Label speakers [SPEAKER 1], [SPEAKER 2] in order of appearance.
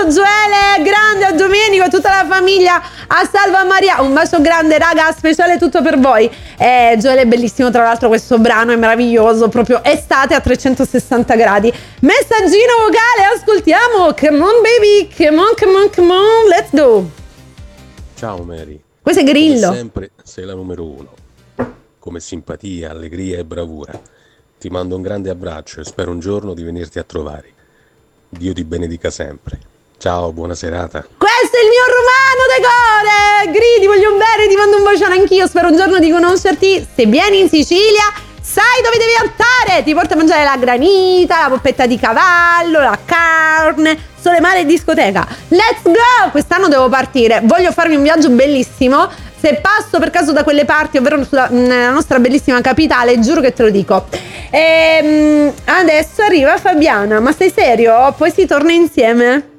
[SPEAKER 1] bacio Gioele, grande, a Domenico, a tutta la famiglia, a Salva Maria, un bacio grande raga, speciale tutto per voi. Gioele è bellissimo, tra l'altro questo brano è meraviglioso, proprio estate a 360 gradi. Messaggino vocale, ascoltiamo. Come on baby, come on, come on, come on, let's go.
[SPEAKER 2] Ciao Mary.
[SPEAKER 1] Questo è Grillo.
[SPEAKER 2] Come sempre sei la numero uno, come simpatia, allegria e bravura. Ti mando un grande abbraccio e spero un giorno di venirti a trovare. Dio ti benedica sempre. Ciao, buona serata.
[SPEAKER 1] Questo è il mio Romano de Core. Gri, ti voglio bene, ti mando un bacione anch'io, spero un giorno di conoscerti. Se vieni in Sicilia, sai dove devi andare. Ti porto a mangiare la granita, la poppetta di cavallo, la carne, sole, mare e discoteca. Let's go! Quest'anno devo partire, voglio farmi un viaggio bellissimo. Se passo per caso da quelle parti, ovvero nella nostra bellissima capitale, giuro che te lo dico. Adesso arriva Fabiana, ma sei serio? Poi si torna insieme?